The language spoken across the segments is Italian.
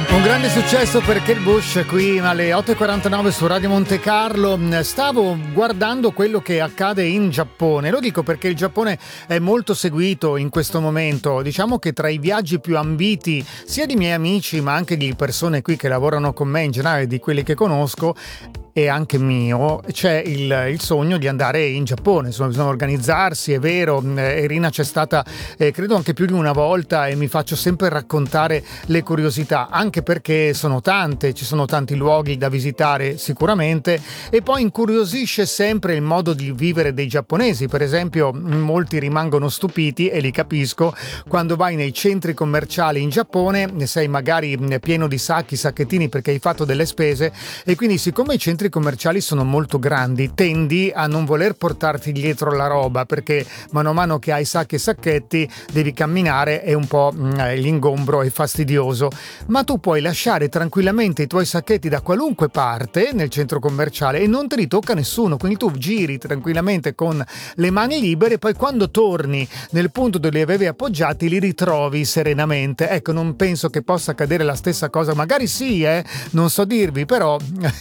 Un grande successo per Kate Bush qui alle 8.49 su Radio Monte Carlo. Stavo guardando quello che accade in Giappone. Lo dico perché il Giappone è molto seguito in questo momento. Diciamo che tra i viaggi più ambiti sia di miei amici ma anche di persone qui che lavorano con me, in generale di quelli che conosco, e anche mio, c'è il sogno di andare in Giappone. Insomma, bisogna organizzarsi, è vero. Irina c'è stata credo anche più di una volta e mi faccio sempre raccontare le curiosità, anche perché sono tante, ci sono tanti luoghi da visitare sicuramente, e poi incuriosisce sempre il modo di vivere dei giapponesi. Per esempio, molti rimangono stupiti, e li capisco, quando vai nei centri commerciali in Giappone, sei magari pieno di sacchettini perché hai fatto delle spese, e quindi siccome i centri commerciali sono molto grandi tendi a non voler portarti dietro la roba, perché mano a mano che hai sacchi e sacchetti devi camminare e un po' l'ingombro è fastidioso, ma tu puoi lasciare tranquillamente i tuoi sacchetti da qualunque parte nel centro commerciale e non te li tocca nessuno, quindi tu giri tranquillamente con le mani libere, poi quando torni nel punto dove li avevi appoggiati li ritrovi serenamente. Ecco, non penso che possa accadere la stessa cosa, magari sì, non so dirvi, però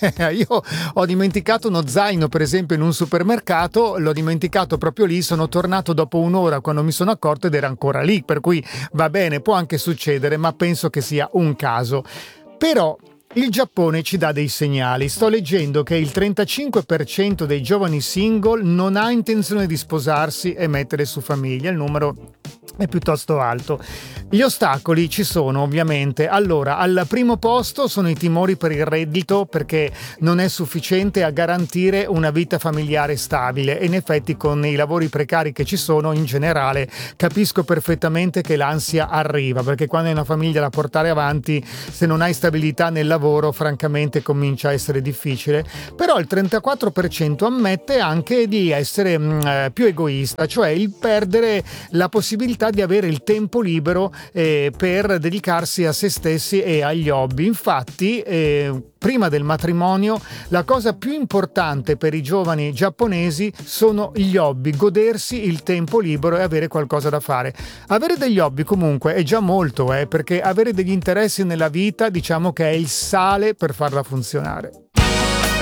io ho dimenticato uno zaino, per esempio, in un supermercato, l'ho dimenticato proprio lì, sono tornato dopo un'ora quando mi sono accorto ed era ancora lì, per cui va bene, può anche succedere, ma penso che sia un caso. Però il Giappone ci dà dei segnali. Sto leggendo che il 35% dei giovani single non ha intenzione di sposarsi e mettere su famiglia. Il numero è piuttosto alto. Gli ostacoli ci sono, ovviamente. Allora, al primo posto sono i timori per il reddito, perché non è sufficiente a garantire una vita familiare stabile, e in effetti con i lavori precari che ci sono in generale capisco perfettamente che l'ansia arriva, perché quando hai una famiglia da portare avanti, se non hai stabilità nel lavoro, francamente comincia a essere difficile. Però il 34% ammette anche di essere più egoista, cioè il perdere la possibilità di avere il tempo libero per dedicarsi a se stessi e agli hobby. Infatti, prima del matrimonio, la cosa più importante per i giovani giapponesi sono gli hobby, godersi il tempo libero e avere qualcosa da fare. Avere degli hobby comunque è già molto, perché avere degli interessi nella vita, diciamo che è il sale per farla funzionare.